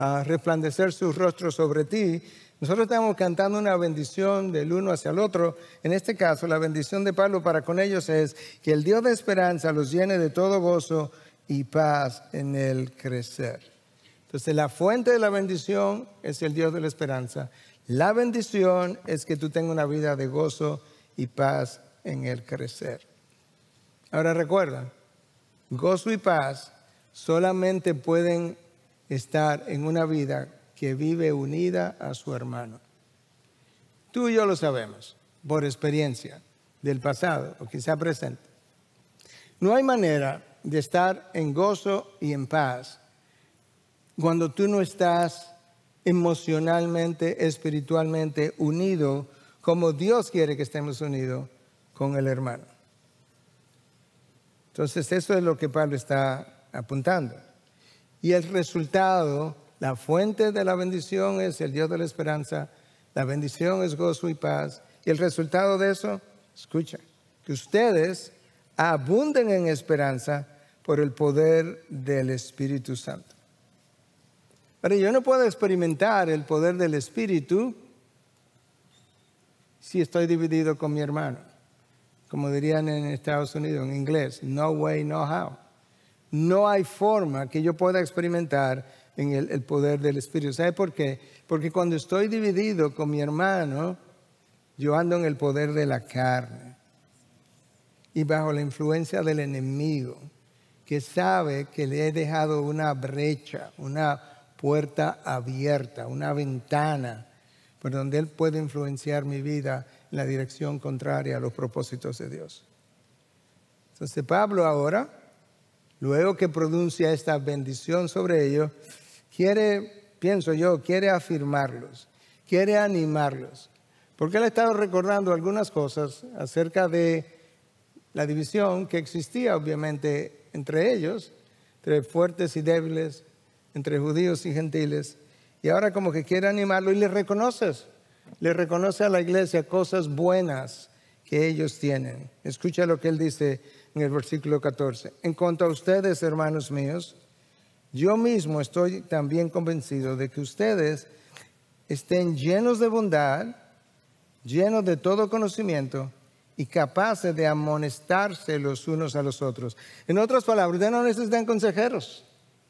a resplandecer su rostro sobre ti. Nosotros estamos cantando una bendición del uno hacia el otro. En este caso, la bendición de Pablo para con ellos es que el Dios de esperanza los llene de todo gozo y paz en el crecer. Entonces, la fuente de la bendición es el Dios de la esperanza. La bendición es que tú tengas una vida de gozo y paz en el crecer. Ahora recuerda, gozo y paz solamente pueden estar en una vida que vive unida a su hermano. Tú y yo lo sabemos, por experiencia del pasado o quizá presente. No hay manera de estar en gozo y en paz cuando tú no estás emocionalmente, espiritualmente unido como Dios quiere que estemos unidos con el hermano. Entonces eso es lo que Pablo está apuntando. Y el resultado, la fuente de la bendición es el Dios de la esperanza. La bendición es gozo y paz. Y el resultado de eso, escucha, que ustedes abunden en esperanza por el poder del Espíritu Santo. Pero yo no puedo experimentar el poder del Espíritu si estoy dividido con mi hermano. Como dirían en Estados Unidos, en inglés, no way, no how. No hay forma que yo pueda experimentar en el poder del Espíritu. ¿Sabe por qué? Porque cuando estoy dividido con mi hermano, yo ando en el poder de la carne y bajo la influencia del enemigo, que sabe que le he dejado una brecha, una puerta abierta, una ventana por donde él puede influenciar mi vida en la dirección contraria a los propósitos de Dios. Entonces Pablo ahora, luego que pronuncia esta bendición sobre ellos, quiere afirmarlos, quiere animarlos, porque él ha estado recordando algunas cosas acerca de la división que existía obviamente entre ellos, entre fuertes y débiles, entre judíos y gentiles, y ahora como que quiere animarlo y le reconoce a la iglesia cosas buenas que ellos tienen. Escucha lo que él dice en el versículo 14. En cuanto a ustedes, hermanos míos, yo mismo estoy también convencido de que ustedes estén llenos de bondad, llenos de todo conocimiento y capaces de amonestarse los unos a los otros. En otras palabras, ustedes no necesitan consejeros.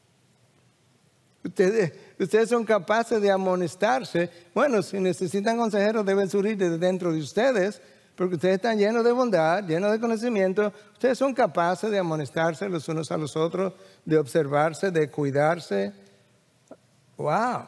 Ustedes son capaces de amonestarse. Bueno, si necesitan consejeros deben surgir de dentro de ustedes, porque ustedes están llenos de bondad, llenos de conocimiento. Ustedes son capaces de amonestarse los unos a los otros, de observarse, de cuidarse. ¡Wow!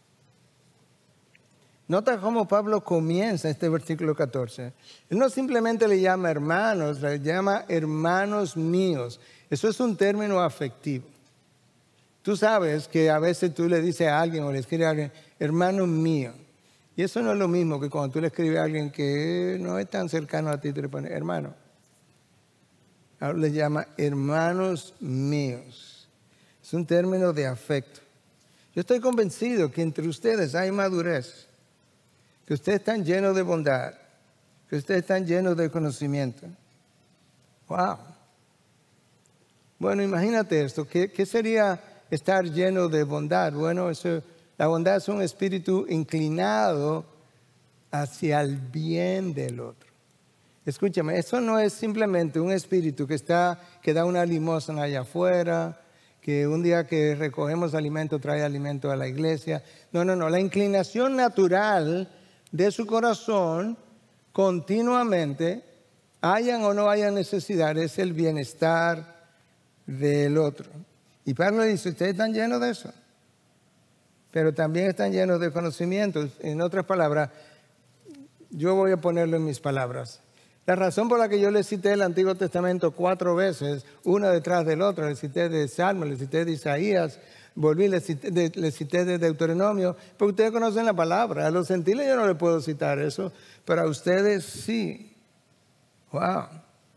Nota cómo Pablo comienza este versículo 14. Él no simplemente le llama hermanos, le llama hermanos míos. Eso es un término afectivo. Tú sabes que a veces tú le dices a alguien o le escribes a alguien, hermano mío. Y eso no es lo mismo que cuando tú le escribes a alguien que no es tan cercano a ti, tú le pones hermano. Ahora le llama hermanos míos. Es un término de afecto. Yo estoy convencido que entre ustedes hay madurez, que ustedes están llenos de bondad, que ustedes están llenos de conocimiento. ¡Wow! Bueno, imagínate esto. ¿Qué sería estar lleno de bondad? Bueno, la bondad es un espíritu inclinado hacia el bien del otro. Escúchame, eso no es simplemente un espíritu que da una limosna allá afuera, que un día que recogemos alimento trae alimento a la iglesia. No. La inclinación natural de su corazón continuamente, hayan o no hayan necesidad, es el bienestar del otro. Y Pablo dice, ustedes están llenos de eso, pero también están llenos de conocimientos. En otras palabras, yo voy a ponerlo en mis palabras. La razón por la que yo le cité el Antiguo Testamento 4 veces, una detrás del otro, le cité de Salmo, le cité de Isaías, le cité de Deuteronomio, porque ustedes conocen la palabra. A los gentiles yo no les puedo citar eso, pero a ustedes sí. ¡Wow!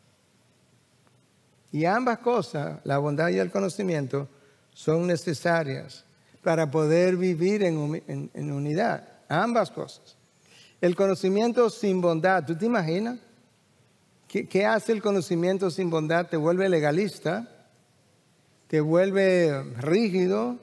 Y ambas cosas, la bondad y el conocimiento, son necesarias para poder vivir en unidad. Ambas cosas. El conocimiento sin bondad, ¿tú te imaginas? ¿Qué hace el conocimiento sin bondad? Te vuelve legalista, te vuelve rígido,